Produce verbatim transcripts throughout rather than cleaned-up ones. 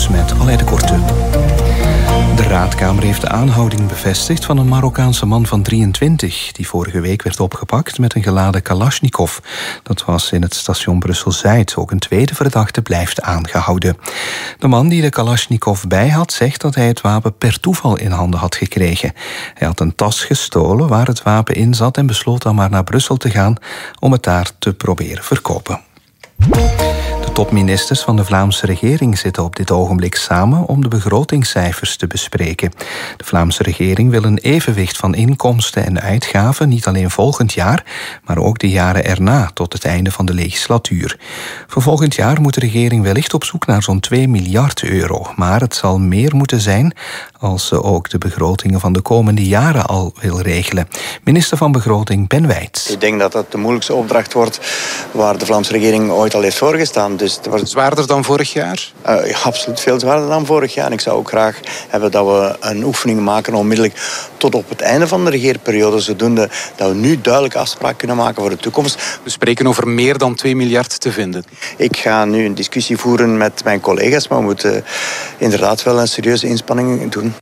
nieuws met Aleide Korte. De Raadkamer heeft de aanhouding bevestigd van een Marokkaanse man van drieëntwintig... die vorige week werd opgepakt met een geladen Kalashnikov. Dat was in het station Brussel-Zuid. Ook een tweede verdachte blijft aangehouden. De man die de Kalashnikov bij had, zegt dat hij het wapen per toeval in handen had gekregen. Hij had een tas gestolen waar het wapen in zat en besloot dan maar naar Brussel te gaan om het daar te proberen verkopen. De topministers van de Vlaamse regering zitten op dit ogenblik samen om de begrotingscijfers te bespreken. De Vlaamse regering wil een evenwicht van inkomsten en uitgaven, niet alleen volgend jaar, maar ook de jaren erna, tot het einde van de legislatuur. Voor volgend jaar moet de regering wellicht op zoek naar zo'n twee miljard euro, maar het zal meer moeten zijn als ze ook de begrotingen van de komende jaren al wil regelen. Minister van Begroting Ben Wijts. Ik denk dat dat de moeilijkste opdracht wordt waar de Vlaamse regering ooit al heeft voorgestaan. Dus het wordt zwaarder dan vorig jaar? Uh, ja, absoluut veel zwaarder dan vorig jaar. En ik zou ook graag hebben dat we een oefening maken onmiddellijk tot op het einde van de regeerperiode, zodoende dat we nu duidelijke afspraken kunnen maken voor de toekomst. We spreken over meer dan twee miljard te vinden. Ik ga nu een discussie voeren met mijn collega's, maar we moeten inderdaad wel een serieuze inspanning doen.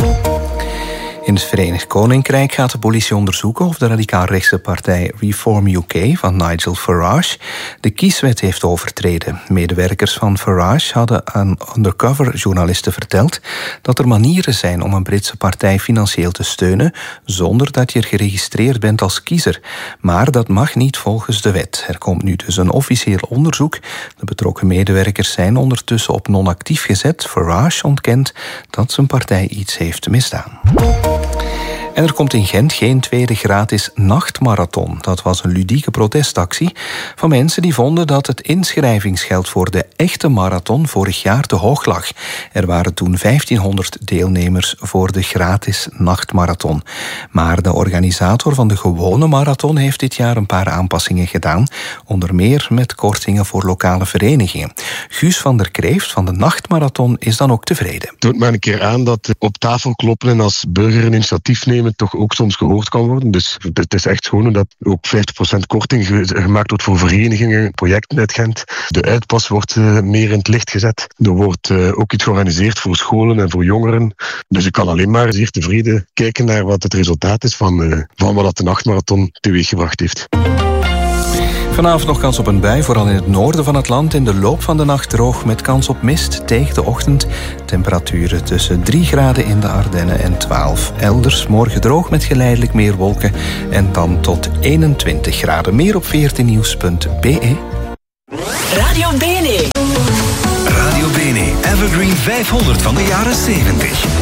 In het Verenigd Koninkrijk gaat de politie onderzoeken of de radicaal-rechtse partij Reform U K van Nigel Farage de kieswet heeft overtreden. Medewerkers van Farage hadden aan undercover-journalisten verteld dat er manieren zijn om een Britse partij financieel te steunen zonder dat je er geregistreerd bent als kiezer. Maar dat mag niet volgens de wet. Er komt nu dus een officieel onderzoek. De betrokken medewerkers zijn ondertussen op non-actief gezet. Farage ontkent dat zijn partij iets heeft misdaan. En er komt in Gent geen tweede gratis nachtmarathon. Dat was een ludieke protestactie van mensen die vonden dat het inschrijvingsgeld voor de echte marathon vorig jaar te hoog lag. Er waren toen vijftienhonderd deelnemers voor de gratis nachtmarathon. Maar de organisator van de gewone marathon heeft dit jaar een paar aanpassingen gedaan. Onder meer met kortingen voor lokale verenigingen. Guus van der Kreeft van de nachtmarathon is dan ook tevreden. Het toont maar een keer aan dat op tafel kloppen en als burger een initiatief nemen toch ook soms gehoord kan worden. Dus het is echt gewoon dat ook vijftig procent korting gemaakt wordt voor verenigingen, projecten uit Gent. De uitpas wordt uh, meer in het licht gezet. Er wordt uh, ook iets georganiseerd voor scholen en voor jongeren. Dus ik kan alleen maar zeer tevreden kijken naar wat het resultaat is van, uh, van wat de nachtmarathon teweeggebracht heeft. Vanavond nog kans op een bui, vooral in het noorden van het land. In de loop van de nacht droog met kans op mist tegen de ochtend. Temperaturen tussen drie graden in de Ardennen en twaalf elders. Morgen droog met geleidelijk meer wolken en dan tot eenentwintig graden. Meer op veertien nieuws punt b e. Radio Bene. Radio Bene, Evergreen vijfhonderd van de jaren zeventig.